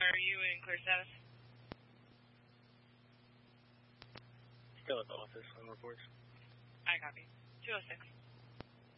are you in clear status? Still at the office on reports. I copy. 206.